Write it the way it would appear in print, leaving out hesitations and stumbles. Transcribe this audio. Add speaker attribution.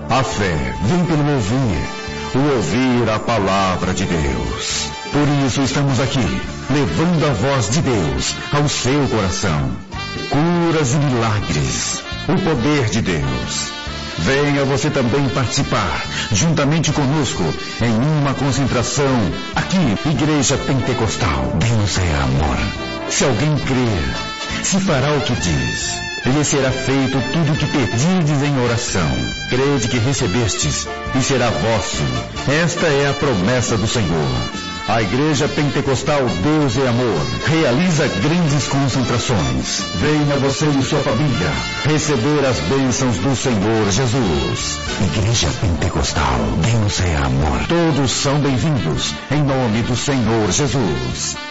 Speaker 1: A fé vem pelo ouvir, o ouvir a palavra de Deus. Por isso estamos aqui, levando a voz de Deus ao seu coração. Curas e milagres, o poder de Deus. Venha você também participar, juntamente conosco, em uma concentração, aqui, Igreja Pentecostal. Deus é amor. Se alguém crer, se fará o que diz, lhe será feito tudo o que pedirdes em oração. Crede que recebestes, e será vosso. Esta é a promessa do Senhor. A Igreja Pentecostal Deus é Amor realiza grandes concentrações. Venha você e sua família receber as bênçãos do Senhor Jesus. Igreja Pentecostal Deus é Amor. Todos são bem-vindos em nome do Senhor Jesus.